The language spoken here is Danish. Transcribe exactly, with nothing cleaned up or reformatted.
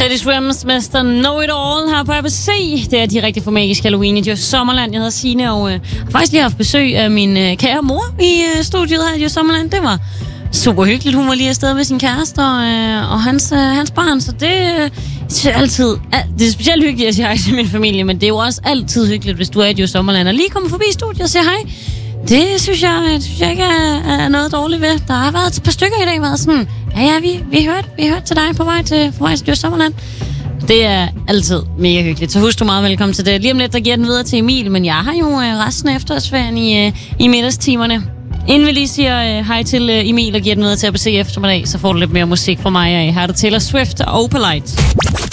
Teddy Swims mester Know It All her på A B C. Det er direkte fra Magisk Halloween i Djurs Sommerland. Jeg hedder Signe, og øh, har faktisk lige haft besøg af min øh, kære mor i øh, studiet her i Djurs Sommerland. Det var super hyggeligt. Hun var lige afsted med sin kæreste og, øh, og hans, øh, hans barn, så det øh, er altid... Al- det er specielt hyggeligt at sige hej til min familie, men det er jo også altid hyggeligt, hvis du er i Djurs Sommerland og lige kommer forbi studiet og siger hej. Det synes jeg, det synes jeg ikke er, er noget dårligt ved. Der har været et par stykker i dag, været sådan, ja ja, vi, vi hørte vi hørte til dig på vej til, på vej til Djurs Sommerland. Det er altid mega hyggeligt. Så husk du meget velkommen til det. Lige om lidt, der giver den videre til Emil, men jeg har jo øh, resten af efterårsferien i, øh, i middagstimerne. Inden vi lige siger øh, hej til øh, Emil og giver den videre til A B C eftermiddag, så får du lidt mere musik fra mig af. Her er der Taylor Swift og Opalite.